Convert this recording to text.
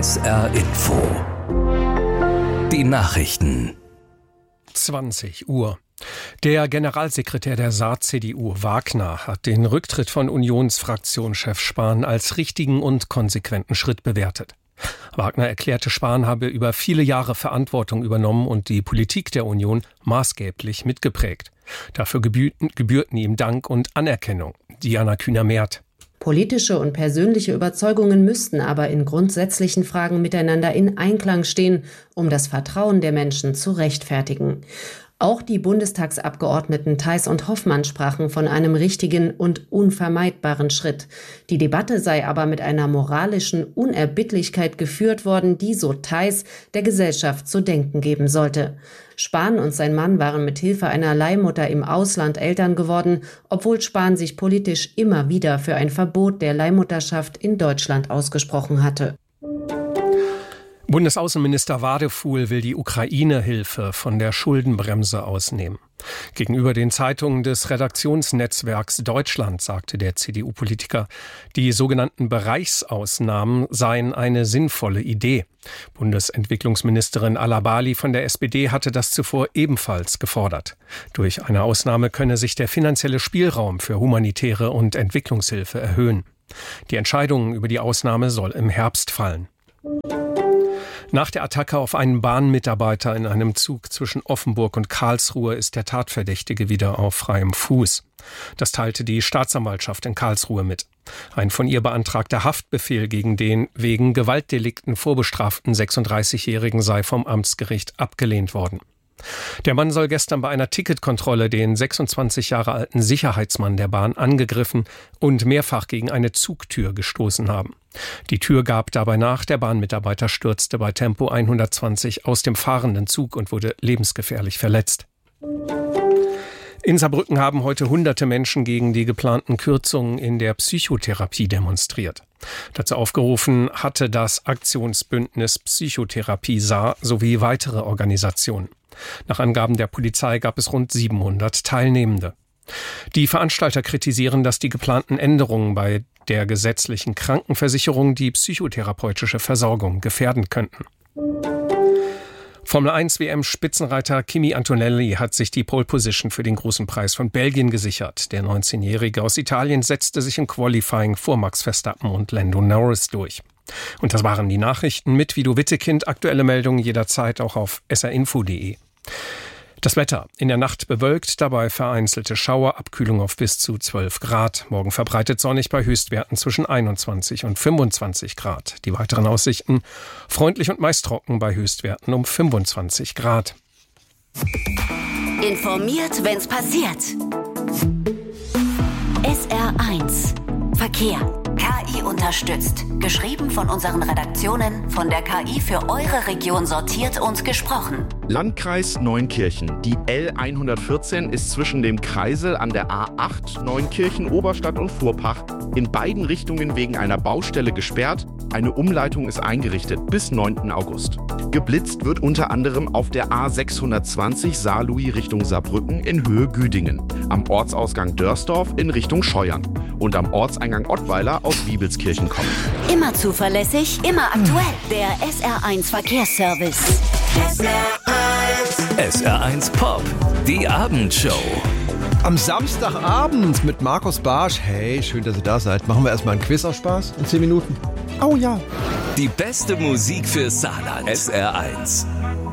SR Info. Die Nachrichten. 20 Uhr. Der Generalsekretär der Saar-CDU, Wagner, hat den Rücktritt von Unionsfraktionschef Spahn als richtigen und konsequenten Schritt bewertet. Wagner erklärte, Spahn habe über viele Jahre Verantwortung übernommen und die Politik der Union maßgeblich mitgeprägt. Dafür gebührten ihm Dank und Anerkennung. Diana Kühner-Merth. Politische und persönliche Überzeugungen müssten aber in grundsätzlichen Fragen miteinander in Einklang stehen, um das Vertrauen der Menschen zu rechtfertigen. Auch die Bundestagsabgeordneten Theis und Hoffmann sprachen von einem richtigen und unvermeidbaren Schritt. Die Debatte sei aber mit einer moralischen Unerbittlichkeit geführt worden, die, so Theis, der Gesellschaft zu denken geben sollte. Spahn und sein Mann waren mit Hilfe einer Leihmutter im Ausland Eltern geworden, obwohl Spahn sich politisch immer wieder für ein Verbot der Leihmutterschaft in Deutschland ausgesprochen hatte. Bundesaußenminister Wadefuhl will die Ukraine-Hilfe von der Schuldenbremse ausnehmen. Gegenüber den Zeitungen des Redaktionsnetzwerks Deutschland sagte der CDU-Politiker, die sogenannten Bereichsausnahmen seien eine sinnvolle Idee. Bundesentwicklungsministerin Al-Abali von der SPD hatte das zuvor ebenfalls gefordert. Durch eine Ausnahme könne sich der finanzielle Spielraum für humanitäre und Entwicklungshilfe erhöhen. Die Entscheidung über die Ausnahme soll im Herbst fallen. Nach der Attacke auf einen Bahnmitarbeiter in einem Zug zwischen Offenburg und Karlsruhe ist der Tatverdächtige wieder auf freiem Fuß. Das teilte die Staatsanwaltschaft in Karlsruhe mit. Ein von ihr beantragter Haftbefehl gegen den wegen Gewaltdelikten vorbestraften 36-Jährigen sei vom Amtsgericht abgelehnt worden. Der Mann soll gestern bei einer Ticketkontrolle den 26 Jahre alten Sicherheitsmann der Bahn angegriffen und mehrfach gegen eine Zugtür gestoßen haben. Die Tür gab dabei nach, der Bahnmitarbeiter stürzte bei Tempo 120 aus dem fahrenden Zug und wurde lebensgefährlich verletzt. In Saarbrücken haben heute hunderte Menschen gegen die geplanten Kürzungen in der Psychotherapie demonstriert. Dazu aufgerufen hatte das Aktionsbündnis Psychotherapie Saar sowie weitere Organisationen. Nach Angaben der Polizei gab es rund 700 Teilnehmende. Die Veranstalter kritisieren, dass die geplanten Änderungen bei der gesetzlichen Krankenversicherung die psychotherapeutische Versorgung gefährden könnten. Formel-1-WM-Spitzenreiter Kimi Antonelli hat sich die Pole Position für den Großen Preis von Belgien gesichert. Der 19-Jährige aus Italien setzte sich im Qualifying vor Max Verstappen und Lando Norris durch. Und das waren die Nachrichten mit Vido Wittekind. Aktuelle Meldungen jederzeit auch auf srinfo.de. Das Wetter. In der Nacht bewölkt, dabei vereinzelte Schauer, Abkühlung auf bis zu 12 Grad. Morgen verbreitet sonnig bei Höchstwerten zwischen 21 und 25 Grad. Die weiteren Aussichten. Freundlich und meist trocken bei Höchstwerten um 25 Grad. Informiert, wenn's passiert. SR1 Verkehr. KI unterstützt. Geschrieben von unseren Redaktionen, von der KI für eure Region sortiert und gesprochen. Landkreis Neunkirchen. Die L114 ist zwischen dem Kreisel an der A8 Neunkirchen, Oberstadt und Fuhrpach in beiden Richtungen wegen einer Baustelle gesperrt. Eine Umleitung ist eingerichtet bis 9. August. Geblitzt wird unter anderem auf der A620 Saarlouis Richtung Saarbrücken in Höhe Güdingen, am Ortsausgang Dörsdorf in Richtung Scheuern und am Ortseingang Ottweiler aus Wiebelskirchen kommen. Immer zuverlässig, immer aktuell. Der SR1 Verkehrsservice. SR1 Pop, die Abendshow. Am Samstagabend mit Markus Barsch. Hey, schön, dass ihr da seid. Machen wir erstmal ein Quiz aus Spaß in 10 Minuten. Oh ja. Die beste Musik für Saarland. SR1.